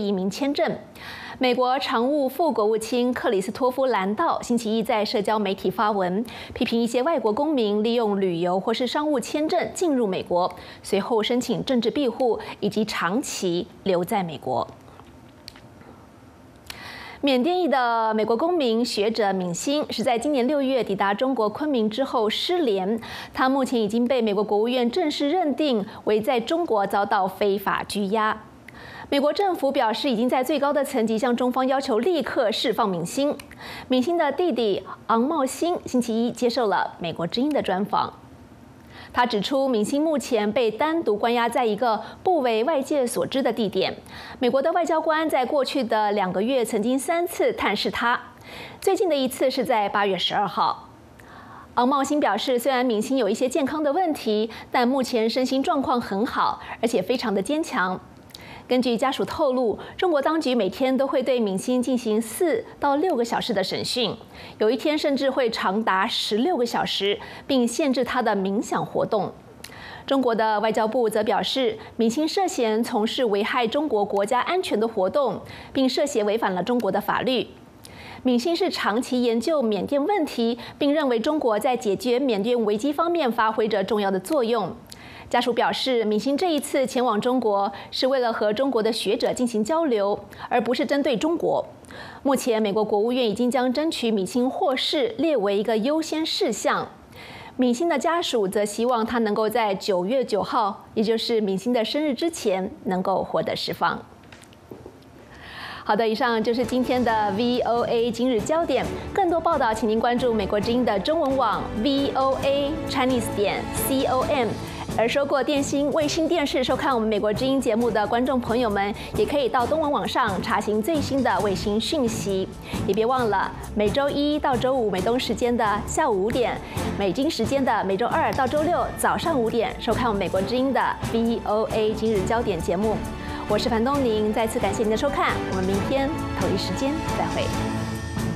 移民签证。美国常务副国务卿克里斯托夫·兰道星期一在社交媒体发文，批评一些外国公民利用旅游或是商务签证进入美国，随后申请政治庇护以及长期留在美国。缅甸裔的美国公民学者敏欣是在今年6月抵达中国昆明之后失联，他目前已经被美国国务院正式认定为在中国遭到非法拘押。美国政府表示，已经在最高的层级向中方要求立刻释放敏欣。敏欣的弟弟昂茂欣星期一接受了美国之音的专访。他指出，敏欣目前被单独关押在一个不为外界所知的地点。美国的外交官在过去的2个月曾经3次探视他，最近的一次是在8月12号。昂茂欣表示，虽然敏欣有一些健康的问题，但目前身心状况很好，而且非常的坚强。根据家属透露，中国当局每天都会对敏欣进行4到6个小时的审讯，有一天甚至会长达16个小时，并限制他的冥想活动。中国的外交部则表示，敏欣涉嫌从事危害中国国家安全的活动，并涉嫌违反了中国的法律。敏欣是长期研究缅甸问题，并认为中国在解决缅甸危机方面发挥着重要的作用。家属表示，敏欣这一次前往中国是为了和中国的学者进行交流，而不是针对中国。目前，美国国务院已经将争取敏欣获释列为一个优先事项。敏欣的家属则希望他能够在9月9号，也就是敏欣的生日之前，能够获得释放。好的，以上就是今天的 VOA 今日焦点。更多报道，请您关注美国之音的中文网 VOA Chinese.com。而收过电信、卫星电视收看我们美国之音节目的观众朋友们，也可以到东文网上查询最新的卫星讯息。也别忘了，每周1到周5美东时间的下午5点，美金时间的每周2到周6早上5点，收看我们美国之音的 VOA 今日焦点节目。我是樊东宁，再次感谢您的收看，我们明天同一时间再会。